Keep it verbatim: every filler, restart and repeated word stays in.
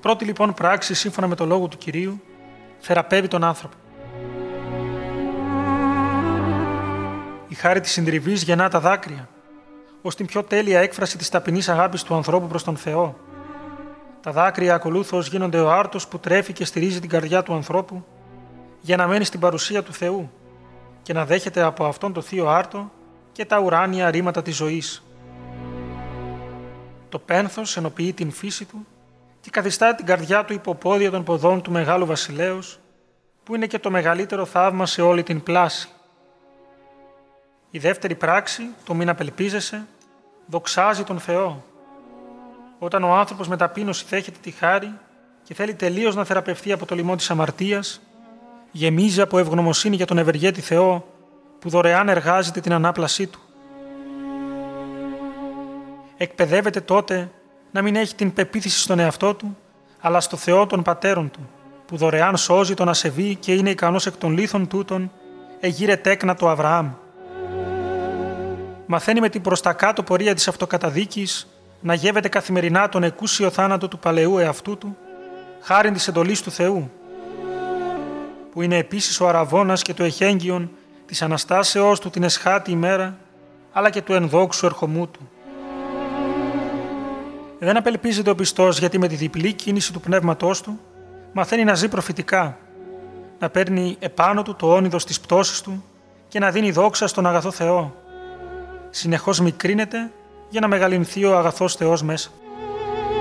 πρώτη λοιπόν πράξη, σύμφωνα με το λόγο του Κυρίου, θεραπεύει τον άνθρωπο. Η χάρη της συντριβής γεννά τα δάκρυα, ως την πιο τέλεια έκφραση της ταπεινής αγάπης του ανθρώπου προς τον Θεό. Τα δάκρυα ακολούθως γίνονται ο άρτος που τρέφει και στηρίζει την καρδιά του ανθρώπου για να μένει στην παρουσία του Θεού και να δέχεται από αυτόν το θείο άρτο και τα ουράνια ρήματα της ζωής. Το πένθος ενοποιεί την φύση του και καθιστά την καρδιά του υποπόδια των ποδών του Μεγάλου Βασιλέως, που είναι και το μεγαλύτερο θαύμα σε όλη την πλάση. Η δεύτερη πράξη, το μην απελπίζεσαι, δοξάζει τον Θεό. Όταν ο άνθρωπος με ταπείνωση δέχεται τη χάρη και θέλει τελείως να θεραπευθεί από το λοιμό της αμαρτίας, γεμίζει από ευγνωμοσύνη για τον ευεργέτη Θεό που δωρεάν εργάζεται την ανάπλασή του. Εκπαιδεύεται τότε να μην έχει την πεποίθηση στον εαυτό του, αλλά στο Θεό των πατέρων του, που δωρεάν σώζει τον ασεβή και είναι ικανός εκ των λίθων τούτων, εγείρε τέκνα το Αβραάμ. Μαθαίνει με την προς τα κάτω πορεία της αυτοκαταδίκης να γεύεται καθημερινά τον εκούσιο θάνατο του παλαιού εαυτού του, χάριν της εντολής του Θεού, που είναι επίσης ο αραβώνας και το εχέγγυον της Αναστάσεώς του την εσχάτη ημέρα, αλλά και του ενδόξου ερχομού του. Δεν απελπίζεται ο πιστός, γιατί με τη διπλή κίνηση του πνεύματός του μαθαίνει να ζει προφητικά, να παίρνει επάνω του το όνειδος της πτώσης του και να δίνει δόξα στον αγαθό Θεό. Συνεχώς μικρύνεται για να μεγαλυνθεί ο αγαθός Θεός μέσα του.